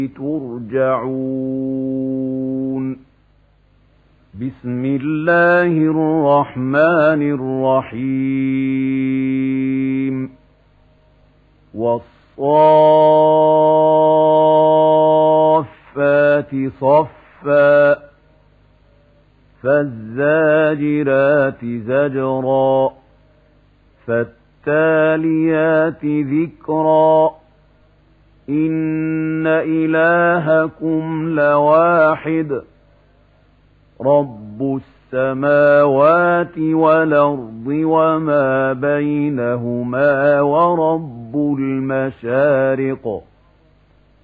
ترجعون بسم الله الرحمن الرحيم والصافات صفا فالزاجرات زجرا فالتاليات ذكرا إن إلهكم لواحد رب السماوات والأرض وما بينهما ورب المشارق